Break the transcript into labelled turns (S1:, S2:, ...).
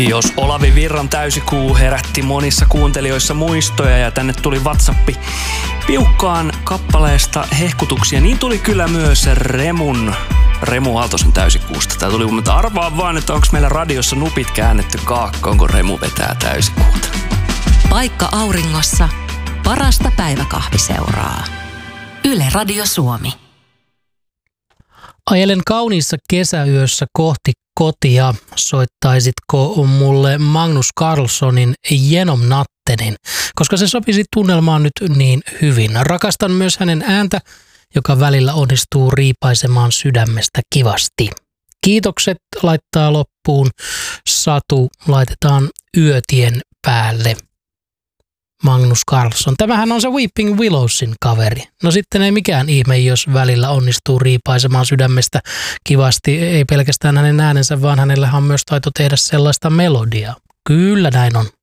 S1: Jos Olavi Virran täysikuu herätti monissa kuuntelijoissa muistoja ja tänne tuli WhatsAppi piukkaan kappaleesta hehkutuksia, niin tuli kyllä myös Remu Aaltosen täysikuusta. Tää tuli, mutta arvaa vaan, että onko meillä radiossa nupit käännetty kaakkoon, kun Remu vetää täysikuuta.
S2: Paikka auringossa, parasta päiväkahviseuraa. Yle Radio Suomi.
S3: Ajelen kauniissa kesäyössä kohti kotia. Soittaisitko mulle Magnus Carlssonin Genom natten, koska se sopisi tunnelmaan nyt niin hyvin. Rakastan myös hänen ääntä, joka välillä onnistuu riipaisemaan sydämestä kivasti. Kiitokset laittaa loppuun Satu. Laitetaan yötien päälle. Magnus Carlsson. Tämähän on se Weeping Willowsin kaveri. No sitten ei mikään ihme, jos välillä onnistuu riipaisemaan sydämestä kivasti. Ei pelkästään hänen äänensä, vaan hänellähän on myös taito tehdä sellaista melodiaa. Kyllä näin on.